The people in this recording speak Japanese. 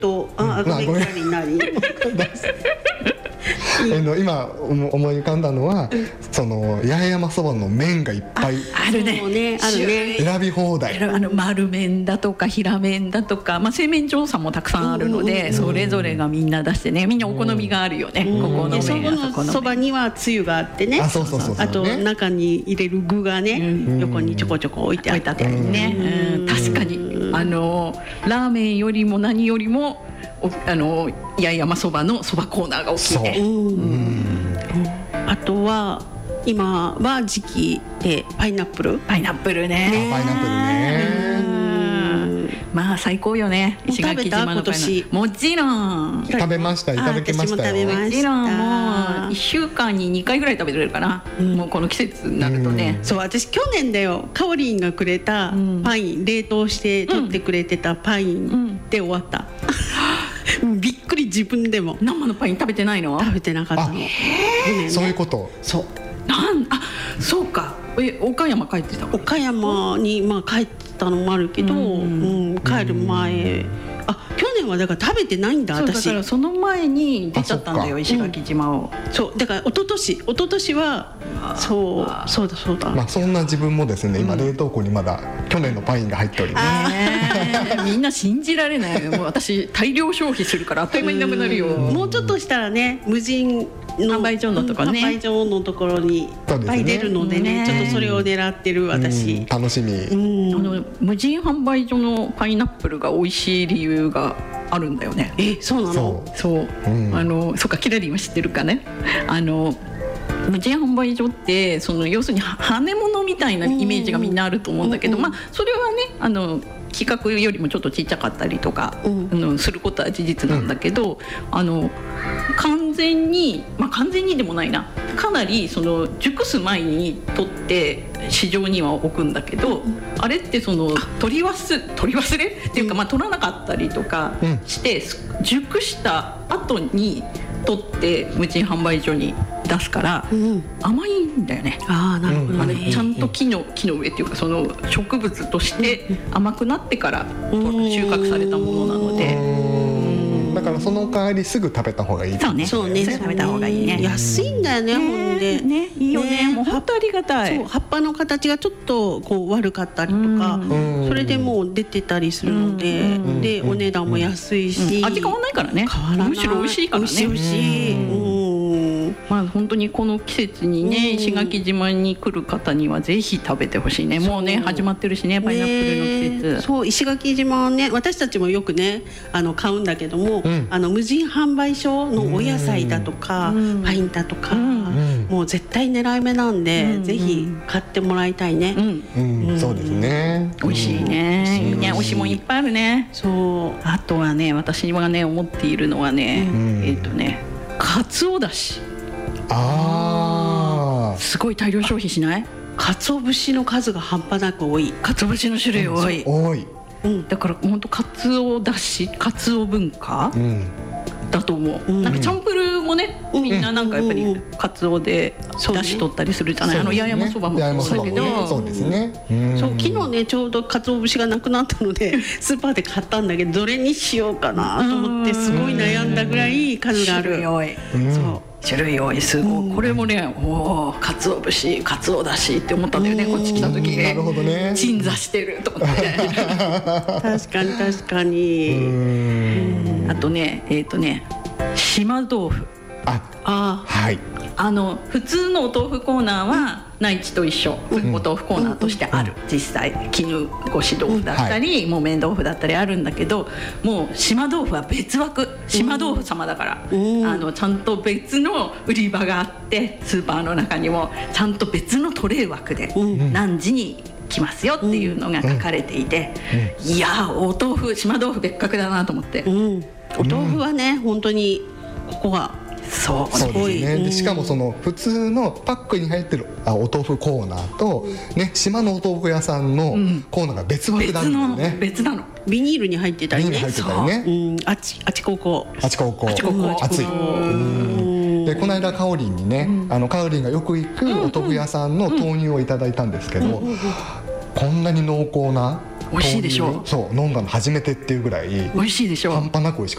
ごめん今思い浮かんだのは、その八重山そばの麺がいっぱいあるね、 選び放題、 丸麺だとか平麺だとか、製麺所さんもたくさんあるので、それぞれがみんな出してね、みんなお好みがあるよね、ここの麺、 そこのそばにはつゆがあってね、あと中に入れる具がね、横にちょこちょこ置いてあってね、確かにラーメンよりも何よりも八重山そばのそばコーナーが大きいね。 あとは今は時期でパイナップルね。 パイナップルね。 最高よね。石垣島のパイナップル。もちろん食べました。いただきましたよ。 もちろんもう1週間に2回ぐらい食べれるかな。もうこの季節になるとね。 そう、私去年だよ、かおりんがくれたパイン、冷凍して取ってくれてたパインで終わった。びっくり、自分でも生のパイン食べてないの？ 食べてなかったの。 そういうこと。 そう。 そうか。岡山帰ってた。 岡山に帰ってたのもあるけど、帰る前、去年はだから食べてないんだ。私だからその前に出ちゃったんだよ、石垣島を。 そうだから一昨年はそうだ。 そんな自分もですね、今冷凍庫にまだ去年のパインが入っております。 みんな信じられない。もう私大量消費するからあっという間になくなるよ。 もうちょっとしたらね、無人の販売所のところね、 販売所のところにいっぱい出るのでね、ちょっとそれを狙ってる私。 楽しみ。 無人販売所のパイナップルが美味しい理由があるんだよね。 そうなの？ そう、そっか、キラリンは知ってるかね。無人販売所って要するに羽物みたいなイメージがみんなあると思うんだけど、それはね規格よりもちょっとちっちゃかったりとか、することは事実なんだけど、完全にでもないな、かなり熟す前に取って市場には置くんだけど、あれって取り忘れっていうか、取らなかったりとかして、熟した後に取って無人販売所に出すから、甘いんだよね。 なるほどね。 ちゃんと木の上っていうか、植物として甘くなってから収穫されたものなので、 だからその代わりすぐ食べた方がいい。 そうね、 食べた方がいいね。 安いんだよね、ほんでね、いいよね。もう本当ありがたい。 そう、葉っぱの形がちょっと悪かったりとか、それでもう出てたりするので、でお値段も安いし、 味変わらないからね。むしろ美味しいからね。 美味しい。 本当にこの季節にね、石垣島に来る方にはぜひ食べてほしいね。もうね、始まってるしね、パイナップルの季節。 そう、石垣島はね、私たちもよくね買うんだけども、無人販売所のお野菜だとかパインだとか、もう絶対狙い目なんで、ぜひ買ってもらいたいね。 そうですね。 美味しいね。いいね、美味しいもんいっぱいあるね。 そう。 あとはね、私はね思っているのはね、かつおだし。すごい大量消費しない？ 鰹節の数が半端なく多い。 鰹節の種類多い。 多い。 だから本当かつおだし、かつお文化だと思う。なんかチャンプルーもね、みんななんかやっぱりかつおでだし取ったりするじゃない。八重山そばもそうだけど。 そうですね。 そう、昨日ねちょうど鰹節がなくなったのでスーパーで買ったんだけど、どれにしようかなと思ってすごい悩んだぐらい数がある。 種類多い。そう。種類多い。すごい。これもね、かつお節、かつおだしって思ったんだよね、こっち来た時。 なるほどね。 鎮座してると思って。 確かに。あとね、島豆腐。 はい。 普通のお豆腐コーナーは内地と一緒、お豆腐コーナーとしてある。実際絹ごし豆腐だったり、木綿豆腐だったりあるんだけど、もう島豆腐は別枠。島豆腐様だから、ちゃんと別の売り場があって、スーパーの中にもちゃんと別のトレー枠で何時に来ますよっていうのが書かれていて、いやお豆腐、島豆腐別格だなと思って。 お豆腐はね、本当にここがそうですね。でしかも普通のパックに入ってるお豆腐コーナーとね、島のお豆腐屋さんのコーナーが別枠なんだよね。 別なの。 ビニールに入ってたりね。あちここ熱い。でこの間かおりんにね、かおりんがよく行くお豆腐屋さんの豆乳をいただいたんですけど、こんなに濃厚な美味しいでしょう。 そう、飲んだの初めてっていうぐらい美味しいでしょう。 半端なく美味しかった。